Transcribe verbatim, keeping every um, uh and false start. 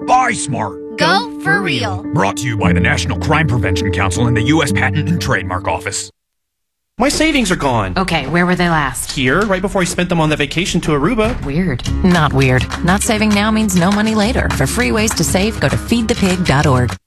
Buy smart. Go for real. Brought to you by the National Crime Prevention Council and the U S Patent and Trademark Office. My savings are gone. Okay, where were they last? Here, right before I spent them on the vacation to Aruba. Weird. Not weird. Not saving now means no money later. For free ways to save, go to feed the pig dot org.